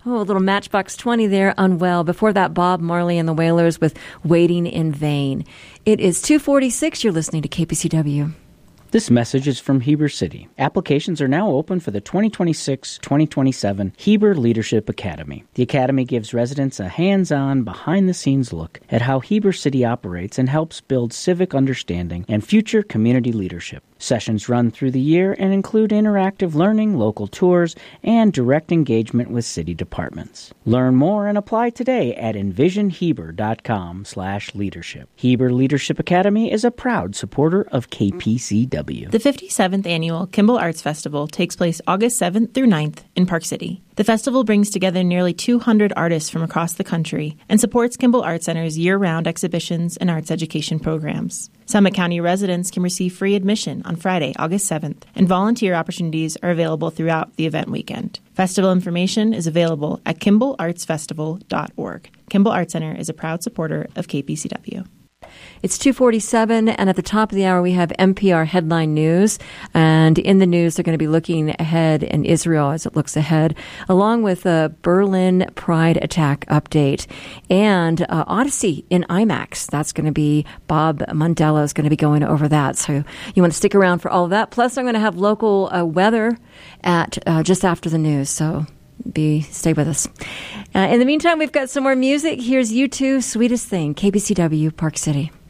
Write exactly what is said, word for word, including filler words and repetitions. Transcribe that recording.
Oh, a little Matchbox twenty there, Unwell. Before that, Bob Marley and the Wailers with Waiting in Vain. It is two forty-six. You're listening to K P C W. This message is from Heber City. Applications are now open for the twenty twenty-six twenty twenty-seven Heber Leadership Academy. The Academy gives residents a hands-on, behind-the-scenes look at how Heber City operates and helps build civic understanding and future community leadership. Sessions run through the year and include interactive learning, local tours, and direct engagement with city departments. Learn more and apply today at envisionheber.com slash leadership. Heber Leadership Academy is a proud supporter of K P C W. The fifty-seventh Annual Kimball Arts Festival takes place August seventh through ninth in Park City. The festival brings together nearly two hundred artists from across the country and supports Kimball Art Center's year-round exhibitions and arts education programs. Summit County residents can receive free admission on Friday, August seventh, and volunteer opportunities are available throughout the event weekend. Festival information is available at kimball arts festival dot org. Kimball Art Center is a proud supporter of K P C W. It's two forty-seven, and at the top of the hour, we have N P R Headline News. And in the news, they're going to be looking ahead in Israel as it looks ahead, along with a Berlin Pride attack update and uh, Odyssey in IMAX. That's going to be Bob Mondello is going to be going over that. So you want to stick around for all of that. Plus, I'm going to have local uh, weather at uh, just after the news. So be stay with us. Uh, in the meantime, we've got some more music. Here's U two, Sweetest Thing, K B C W, Park City.